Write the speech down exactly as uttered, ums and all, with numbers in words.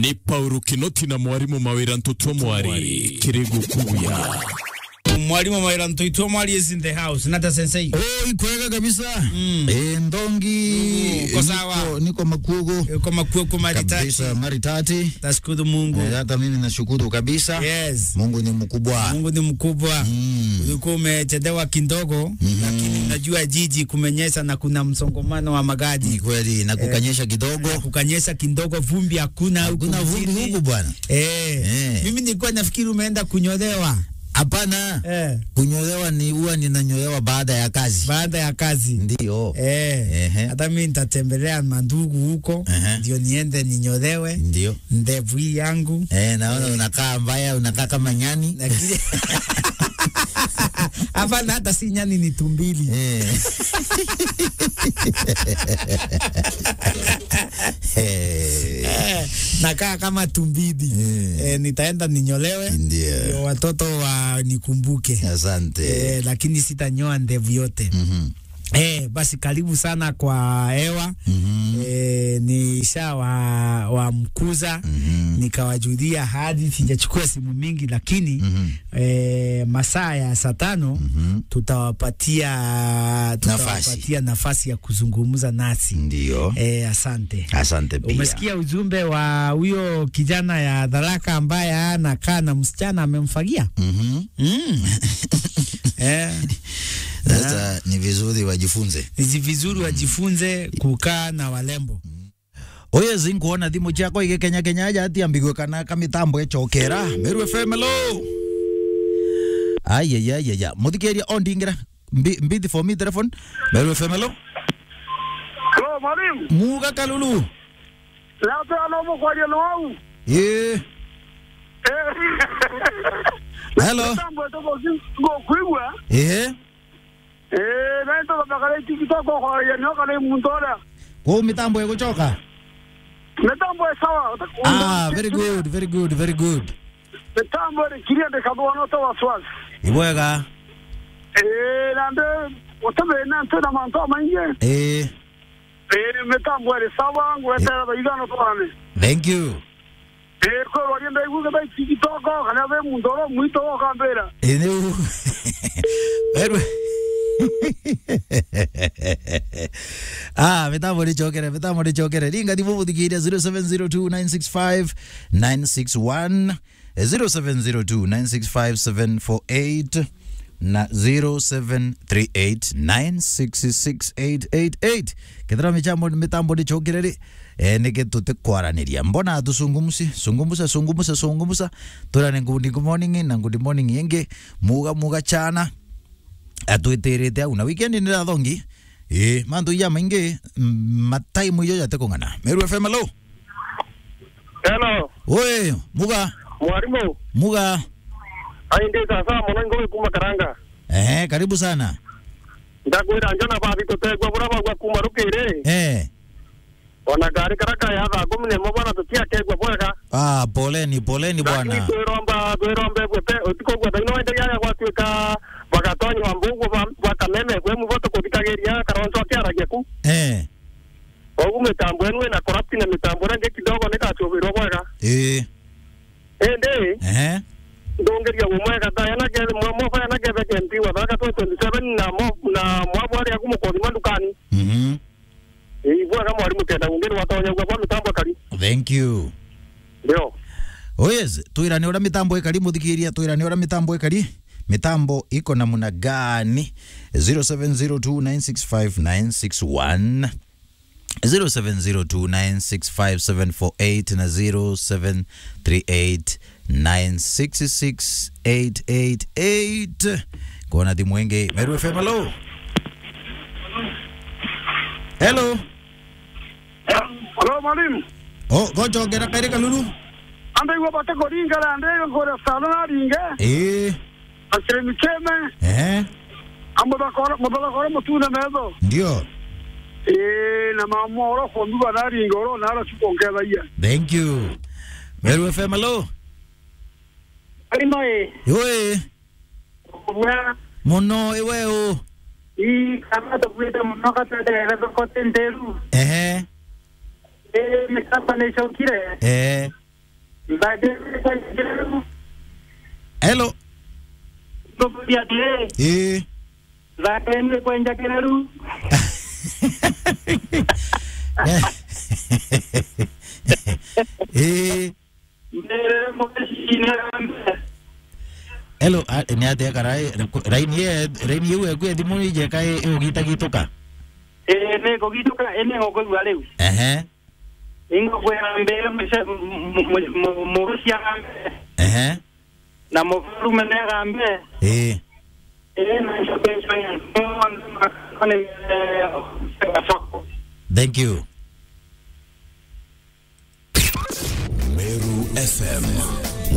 ni Paulo Kinoti na mwarimu Mawira Ntutu Mwari Kirigu Kuya. Mwalimu Mawira Ntutu Mwari is in the house. Nata sensei. Oh, ikwega kabisa. Mm. Eh, ndongi. Mm, uko sawa. Niko, niko makuogo. Uko makuogo maritati. Kabisa maritati. Tashukuru Mungu. Eh, hata mimi nashukuru kabisa. Yes. Mungu ni mkubwa. Mungu ni mkubwa. Mm. Ulikuwa umechelewa kidogo, mm. lakini najua jiji kumenyesha na kuna msongamano wa magari. Ni kweli na kukanyesha kidogo. Eh, kukanyesha kidogo, vumbi hakuna huku. Kuna vumbi huku bwana. Eh. eh. Mimi nilikuwa nafikiri umeenda kunyolewa. Hapana. Eh. Kunyolewa ni huwa ninanyolewa baada ya kazi. Baada ya kazi. Ndio. Eh. Hata mimi nitatembelea mandugu huko, ndio niende ninyolewe. Ndio. Ndevu yangu. Eh, naona eh. unakaa mbaya, unakaa kama nyani. Lakini hapana, hata si nyani, ni tumbili. Eh. eh, nakaa kama tumbili. Eh. Eh, nitaenda ninyolewe. Ndio. Watoto wa nikumbuke. Asante. Eh, lakini sitanyoa ndevu yote. Mhm. Eh, basi karibu sana kwa hewa. Mm-hmm. Eh, ni sha wa, wa mkuza. Mm-hmm. Nikawajulia hadi sijachukua simu mingi, lakini mm-hmm. eh, masaa ya saa tano mm-hmm. tutawapatia tutawapatia nafasi. nafasi ya kuzungumza nasi. Ndio. Eh, asante. Asante pia. Umesikia ujumbe wa huyo kijana ya Dharaka ambaye anakaa na msichana amemfagia? Mhm. Mm. eh Sasa ni vizuri wajifunze. Ni vizuri wajifunze kukaa na walembo. Oye zinkuona thimu chako ige Kenya Kenya aja ati ambigwe kana kamitambo echokera. Meru F M lo. Ay ay ay ay. Mudikeria ondingira. Mbidi for me telephone. Meru F M lo. Hello, mwalimu. Muga kalulu. Lato alomo kwa jeno wau. Eh. Hello. Tambo tobo go kuigwa. Eh. Eh, na ito bakale tikito ko kwa jeno kale mundola. Ko mitambo yako choka. Mitambo sawa. Ah, very good, very good, very good. Mitambo ni kiria de kabona to waswas. Ibwega. Eh, nande otabe na ntona manto manje. Eh. Eh, mitambo ni sawa, ngweta baigano to ane. Thank you. Eh, ko walienda iguga bai tikito ko kana be mundoro muito kambera. Enu. Pero ah, mitambo ni chokere, mitambo ni chokere. Ringa di vuvu dikiria zero seven zero two nine six five nine six one, zero seven zero two nine six five seven four eight na zero seven three eight nine six six eight eight eight. Kedra mitambo mitambo ni chokere. Eh, nige tute kwaraniria. Mbona atusungumusi, sungumusa, sungumusa, sungumusa. Tura nengundi good morning na good morning yenge. Muga muga chana. Atuiterete au na weekend ni rathongi. Eh, mandu ya mainge matai muyo ya tekongana. Meru F M lo. Hello. Oe, muga. Mwalimu. Muga. Ainde sasa mwanangu kuma karanga. Eh, karibu sana. Ndakwira njona babi totegwa buraba gwa kuma rukire. Eh. Ona gari karaka ya tha kumi n'imwe bwana tutia kegwa bwega. Ah, poleni, poleni bwana. Lakini twiromba twirombe gwete utikogwa daino ende ya gwatuika bagatonyi wa mbugu wa kameme gwe muvoto kutikageria karonzo akiaragia ku. Eh. Ogu mitambo enu na corrupt na mitambo nge kidogo nikachubirwa bwega. Eh. Ende. Eh. Ndongeria umwega daya na gere mwa mwa na gere kempi wa baka twenty-seven na mo na mwa bwari akumukothi mandukani. Mhm. Eh, bwega mwalimu tena ungeri watonya gwa mitambo kali. Thank you. Ndio. Oyes, tuirane ora mitambo ekali muthikiria, tuirane ora mitambo ekali. Mitambo iko namna gani? zero seven zero two nine six five nine six one, zero seven zero two nine six five seven four eight na zero seven three eight nine six six eight eight eight. Kona di mwenge. Meru F M hello. Hello. Hello mwalimu. Oh, gojo gera kaire kalulu. Ande gwa bata koringa la ande ngora salona ringa. Eh. Asere micheme. Eh. Amba bakora mabala kora mutuna mezo. Ndio. Eh, na mamoro kondu bana ringa oro nara chukongeza iya. Thank you. Meru F M hello. Ai noi. Yoe. Bwa. Mono ewe o. I kama to kweta mnoka tada era to kotenderu. Eh. Eh, me kapa ne shokire. Eh. Hello. Kupitia tie. Eh. Zakeni kwenye kereru. Eh. Mbele mokeshine rambe. Hello, ni ate karai rain ye rain ye ku edimu je kai ogita gituka. Eh ne ko gituka ene ko kwa leo. Eh. Ingo kwa mbele mse murusia rambe. Eh. Na mofurume ne rambe. Eh. Eh na shopensa ya. Kone soko. Thank you. Meru F M.